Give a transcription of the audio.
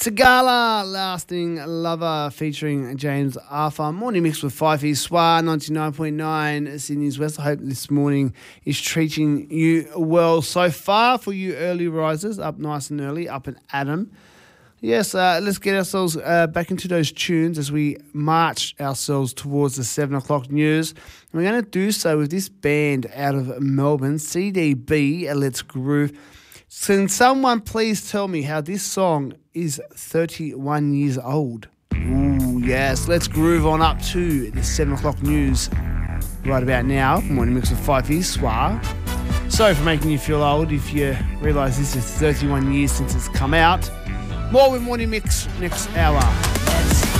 Segala, Lasting Lover, featuring James Arthur. Morning mix with Fifey Swar, 99.9 Sydney's West. I hope this morning is treating you well so far. For you early risers, up nice and early, up and Adam. Yes, let's get ourselves back into those tunes as we march ourselves towards the 7 o'clock news. And we're going to do so with this band out of Melbourne, CDB, Let's Groove. Can someone please tell me how this song is 31 years old? Ooh, yes. Let's groove on up to the 7 o'clock news right about now. Morning mix with Fifey Swar. Sorry for making you feel old if you realise this is 31 years since it's come out. More with Morning Mix next hour.